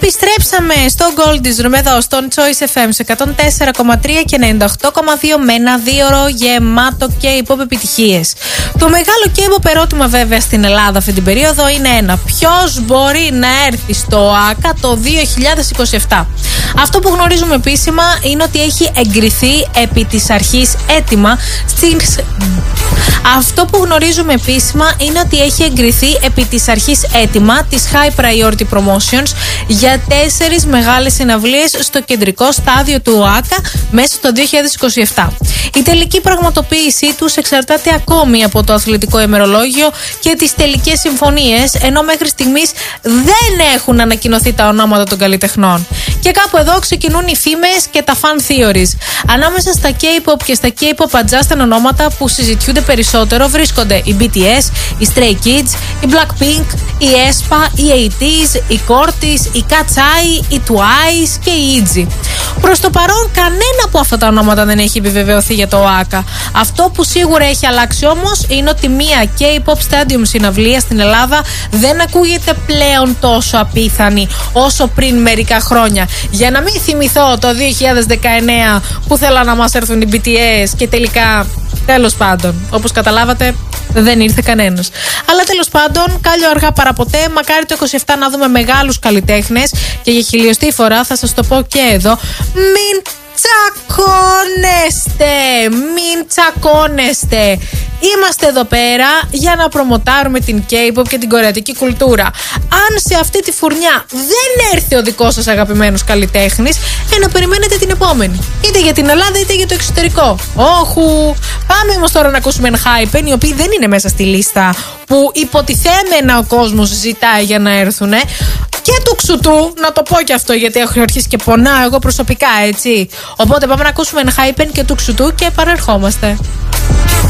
Επιστρέψαμε στο Gold's Room εδώ στον Choice FM σε 104,3 και 98,2 με ένα 2ωρο γεμάτο K-pop επιτυχίες. Το μεγάλο K-pop ερώτημα βέβαια στην Ελλάδα αυτή την περίοδο είναι ένα: ποιος μπορεί να έρθει στο ΟΑΚΑ το 2027? Αυτό που γνωρίζουμε επίσημα είναι ότι έχει εγκριθεί επί της αρχής έτοιμα Αυτό που γνωρίζουμε επίσημα είναι ότι έχει εγκριθεί επί της αρχής έτοιμα της High Priority Promotions για 4 μεγάλες συναυλίες στο κεντρικό στάδιο του ΟΑΚΑ μέσα στο 2027. Η τελική πραγματοποίησή τους εξαρτάται ακόμη από το αθλητικό ημερολόγιο και τις τελικές συμφωνίες, ενώ μέχρι στιγμής δεν έχουν ανακοινωθεί τα ονόματα των καλλιτεχνών. Και κάπου εδώ ξεκινούν οι φήμες και τα fan theories. Ανάμεσα στα K-pop και στα K-pop adjacent ονόματα που συζητιούνται περισσότερο βρίσκονται οι BTS, οι Stray Kids, οι Blackpink, οι aespa, οι ATEEZ, οι Cortis, οι Katsai, οι Twice και οι ITZY. Προς το παρόν κανένα από αυτά τα ονόματα δεν έχει επιβεβαιωθεί για το ΟΑΚΑ. Αυτό που σίγουρα έχει αλλάξει όμως είναι ότι μία K-pop stadium συναυλία στην Ελλάδα δεν ακούγεται πλέον τόσο απίθανη όσο πριν μερικά χρόνια. Για να μην θυμηθώ το 2019 που θέλαν να μας έρθουν οι BTS και τελικά, τέλος πάντων, όπως καταλάβατε, δεν ήρθε κανένας. Αλλά τέλος πάντων, κάλλιο αργά παρά ποτέ. Μακάρι το 27 να δούμε μεγάλους καλλιτέχνες. Και για χιλιοστή φορά θα σας το πω και εδώ: μην τσακώνεστε! Μην τσακώνεστε! Είμαστε εδώ πέρα για να προμοτάρουμε την K-pop και την κορεατική κουλτούρα. Αν σε αυτή τη φουρνιά δεν έρθει ο δικός σας αγαπημένος καλλιτέχνης, να περιμένετε την επόμενη. Είτε για την Ελλάδα είτε για το εξωτερικό. Όχου! Πάμε όμως τώρα να ακούσουμε Enhypen, οι οποίοι δεν είναι μέσα στη λίστα που υποτιθέμενα ο κόσμος ζητάει για να έρθουνε. Και του Ξουτού, να το πω και αυτό γιατί έχω αρχίσει και πονάω εγώ προσωπικά, έτσι. Οπότε πάμε να ακούσουμε Enhypen και του Ξουτού και επανερχόμαστε.